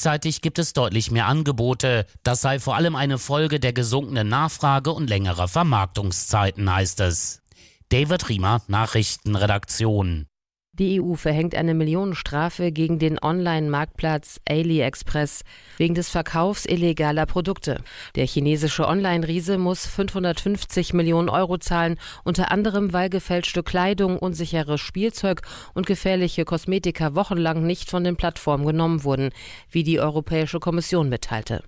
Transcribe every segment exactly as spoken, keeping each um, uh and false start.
Gleichzeitig gibt es deutlich mehr Angebote. Das sei vor allem eine Folge der gesunkenen Nachfrage und längerer Vermarktungszeiten, heißt es. David Riemer, Nachrichtenredaktion. Die E U verhängt eine Millionenstrafe gegen den Online-Marktplatz AliExpress wegen des Verkaufs illegaler Produkte. Der chinesische Online-Riese muss fünfhundertfünfzig Millionen Euro zahlen, unter anderem weil gefälschte Kleidung, unsicheres Spielzeug und gefährliche Kosmetika wochenlang nicht von den Plattformen genommen wurden, wie die Europäische Kommission mitteilte.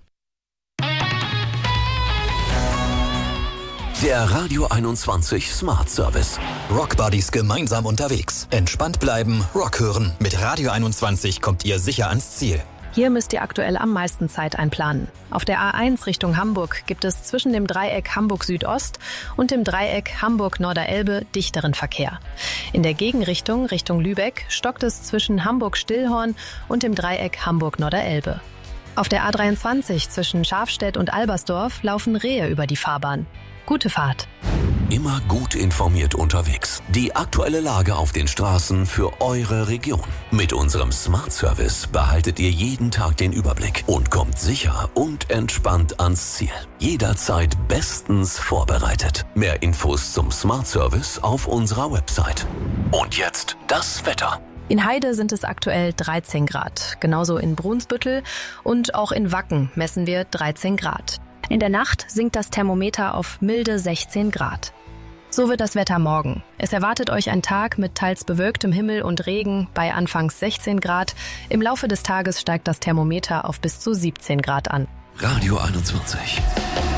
Der Radio einundzwanzig Smart Service. Rockbuddies gemeinsam unterwegs. Entspannt bleiben, Rock hören. Mit Radio einundzwanzig kommt ihr sicher ans Ziel. Hier müsst ihr aktuell am meisten Zeit einplanen. Auf der A eins Richtung Hamburg gibt es zwischen dem Dreieck Hamburg Südost und dem Dreieck Hamburg-Norderelbe dichteren Verkehr. In der Gegenrichtung Richtung Lübeck stockt es zwischen Hamburg-Stillhorn und dem Dreieck Hamburg-Norderelbe. Auf der A dreiundzwanzig zwischen Schafstedt und Albersdorf laufen Rehe über die Fahrbahn. Gute Fahrt. Immer gut informiert unterwegs. Die aktuelle Lage auf den Straßen für eure Region. Mit unserem Smart Service behaltet ihr jeden Tag den Überblick und kommt sicher und entspannt ans Ziel. Jederzeit bestens vorbereitet. Mehr Infos zum Smart Service auf unserer Website. Und jetzt das Wetter. In Heide sind es aktuell dreizehn Grad. Genauso in Brunsbüttel und auch in Wacken messen wir dreizehn Grad. In der Nacht sinkt das Thermometer auf milde sechzehn Grad. So wird das Wetter morgen. Es erwartet euch ein Tag mit teils bewölktem Himmel und Regen bei anfangs sechzehn Grad. Im Laufe des Tages steigt das Thermometer auf bis zu siebzehn Grad an. Radio einundzwanzig.